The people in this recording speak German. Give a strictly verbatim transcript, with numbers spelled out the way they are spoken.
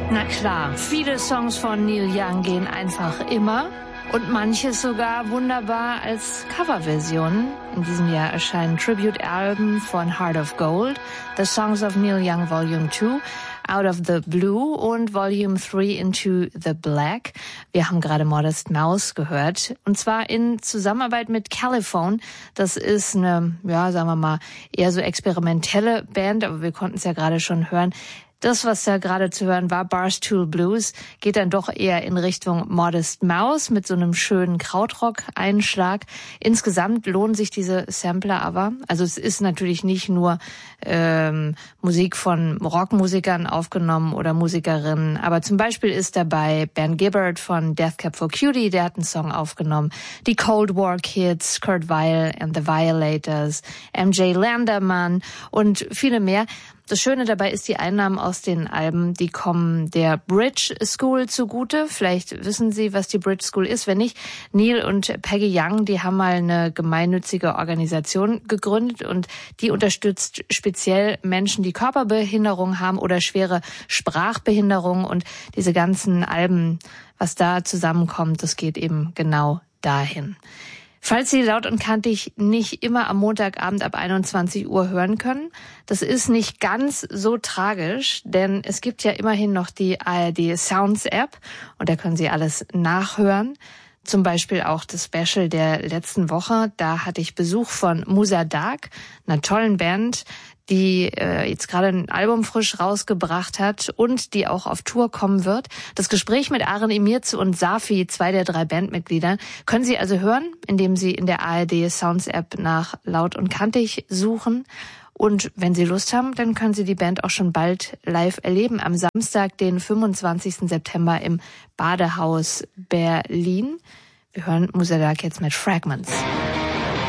Na klar, viele Songs von Neil Young gehen einfach immer und manches sogar wunderbar als Coverversionen. In diesem Jahr erscheinen Tribute-Alben von Heart of Gold, The Songs of Neil Young Volume two, Out of the Blue und Volume three Into the Black. Wir haben gerade Modest Mouse gehört und zwar in Zusammenarbeit mit Caliphone. Das ist eine, ja, sagen wir mal, eher so experimentelle Band, aber wir konnten es ja gerade schon hören. Das, was da gerade zu hören war, Barstool Blues, geht dann doch eher in Richtung Modest Mouse mit so einem schönen Krautrock-Einschlag. Insgesamt lohnen sich diese Sampler aber. Also es ist natürlich nicht nur ähm, Musik von Rockmusikern aufgenommen oder Musikerinnen, aber zum Beispiel ist dabei Ben Gibbard von Death Cab for Cutie, der hat einen Song aufgenommen. Die Cold War Kids, Kurt Weill and the Violators, M J Landerman und viele mehr. Das Schöne dabei ist, die Einnahmen aus den Alben, die kommen der Bridge School zugute. Vielleicht wissen Sie, was die Bridge School ist. Wenn nicht, Neil und Peggy Young, die haben mal eine gemeinnützige Organisation gegründet und die unterstützt speziell Menschen, die Körperbehinderung haben oder schwere Sprachbehinderung. Und diese ganzen Alben, was da zusammenkommt, das geht eben genau dahin. Falls Sie Laut und Kantig nicht immer am Montagabend ab einundzwanzig Uhr hören können, das ist nicht ganz so tragisch, denn es gibt ja immerhin noch die A R D Sounds App und da können Sie alles nachhören. Zum Beispiel auch das Special der letzten Woche. Da hatte ich Besuch von Musa Dark, einer tollen Band, die äh, jetzt gerade ein Album frisch rausgebracht hat und die auch auf Tour kommen wird. Das Gespräch mit Aren Emirzu und Safi, zwei der drei Bandmitglieder, können Sie also hören, indem Sie in der A R D Sounds App nach Laut und Kantig suchen. Und wenn Sie Lust haben, dann können Sie die Band auch schon bald live erleben. Am Samstag, den fünfundzwanzigsten September im Badehaus Berlin. Wir hören Musa Dark jetzt mit Fragments.